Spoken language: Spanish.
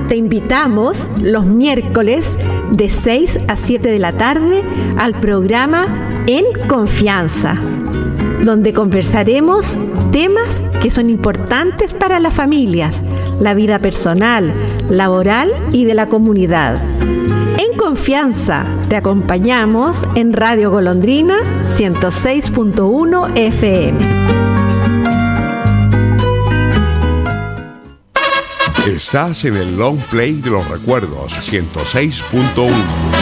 Te invitamos los miércoles de 6 a 7 de la tarde al programa En Confianza, donde conversaremos temas que son importantes para las familias, la vida personal, laboral y de la comunidad. En Confianza te acompañamos en Radio Golondrina 106.1 FM. Estás en el Long Play de los Recuerdos 106.1.